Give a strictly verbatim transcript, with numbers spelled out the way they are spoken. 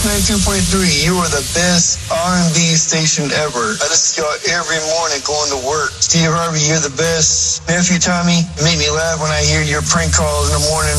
ninety-two point three. You are the best R and B station ever. I listen to y'all every morning going to work. Steve Harvey, you're the best. Nephew Tommy, you make me laugh when I hear your prank calls in the morning.